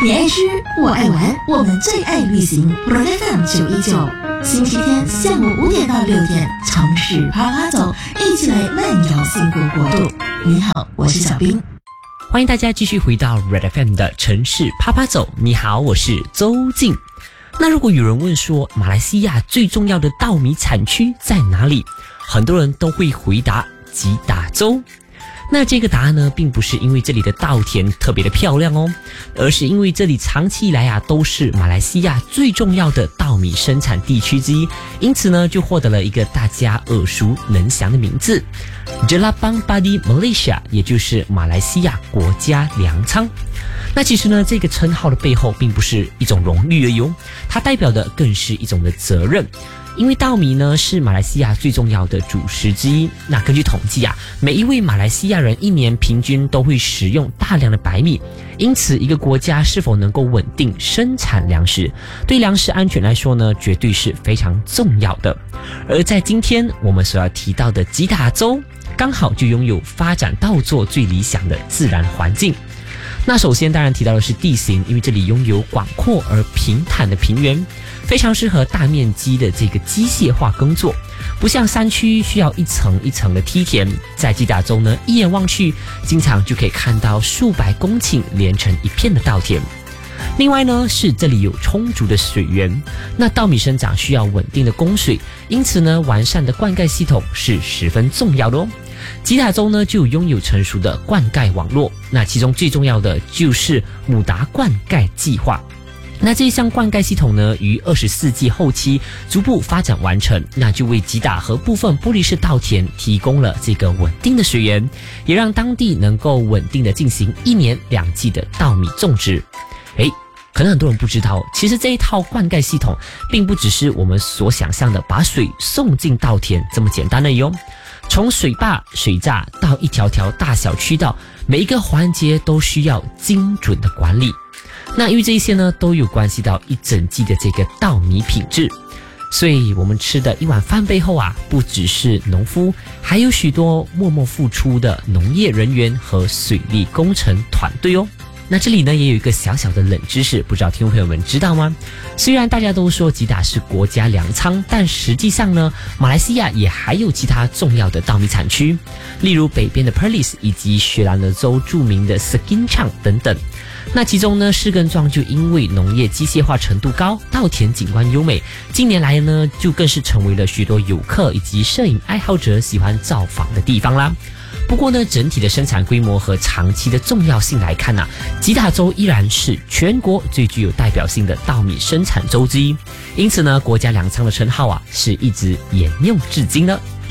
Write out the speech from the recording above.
你爱吃，我爱玩，我们最爱旅行。FM 919，星期天下午5点到6点，城市啪啪走，一起来漫游兴国国度。你好，我是小冰。 欢迎大家继续回到 Red FM 的城市啪啪走。你好，我是周静。那如果有人问说马来西亚最重要的稻米产区在哪里，很多人都会回答吉打州。那这个答案呢，并不是因为这里的稻田特别的漂亮哦，而是因为这里长期以来都是马来西亚最重要的稻米生产地区之一，因此呢，就获得了一个大家耳熟能详的名字 Jelapang Padi Malaysia， 也就是马来西亚国家粮仓。那其实呢，这个称号的背后并不是一种荣誉而已哦，它代表的更是一种的责任。因为稻米呢是马来西亚最重要的主食之一。那根据统计每一位马来西亚人一年平均都会食用大量的白米，因此一个国家是否能够稳定生产粮食，对粮食安全来说呢，绝对是非常重要的。而在今天我们所要提到的吉打州，刚好就拥有发展稻作最理想的自然环境。那首先当然提到的是地形，因为这里拥有广阔而平坦的平原，非常适合大面积的这个机械化耕作，不像山区需要一层一层的梯田。在吉打州呢，一眼望去，经常就可以看到数百公顷连成一片的稻田。另外呢，是这里有充足的水源，那稻米生长需要稳定的供水，因此呢，完善的灌溉系统是十分重要的哦。吉打州呢就拥有成熟的灌溉网络，那其中最重要的就是姆达灌溉计划。那这一项灌溉系统呢，于20世纪后期逐步发展完成，那就为吉打和部分玻璃式稻田提供了这个稳定的水源，也让当地能够稳定的进行1年2季的稻米种植。可能很多人不知道，其实这一套灌溉系统并不只是我们所想象的把水送进稻田这么简单而已哦。从水坝、水闸到一条条大小渠道，每一个环节都需要精准的管理。那因为这一些呢，都有关系到一整季的这个稻米品质，所以我们吃的一碗饭背后不只是农夫，还有许多默默付出的农业人员和水利工程团队哦。那这里呢也有一个小小的冷知识，不知道听众朋友们知道吗？虽然大家都说吉打是国家粮仓，但实际上呢，马来西亚也还有其他重要的稻米产区，例如北边的 Perlis 以及雪兰莪州著名的 Sekincang 等等。那其中呢，士根庄就因为农业机械化程度高，稻田景观优美，近年来呢就更是成为了许多游客以及摄影爱好者喜欢造访的地方啦。不过呢，整体的生产规模和长期的重要性来看吉打州依然是全国最具有代表性的稻米生产州之一，因此呢，国家粮仓的称号是一直沿用至今的。